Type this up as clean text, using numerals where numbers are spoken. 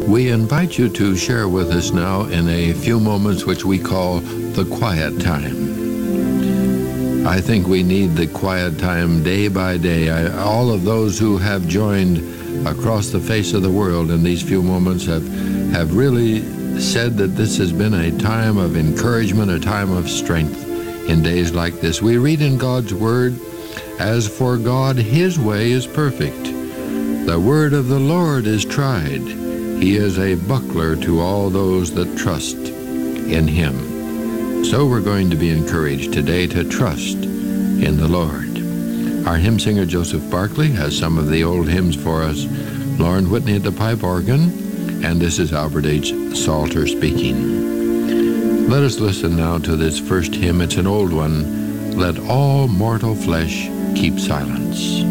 We invite you to share with us now in a few moments which we call the quiet time. I think we need the quiet time day by day. All of those who have joined across the face of the world in these few moments have really said that this has been a time of encouragement, a time of strength in days like this. We read in God's Word, "As for God, His way is perfect. The word of the Lord is tried. He is a buckler to all those that trust in Him." So we're going to be encouraged today to trust in the Lord. Our hymn singer Joseph Barkley has some of the old hymns for us. Lauren Whitney at the pipe organ, and this is Albert H. Salter speaking. Let us listen now to this first hymn. It's an old one. "Let all mortal flesh keep silence."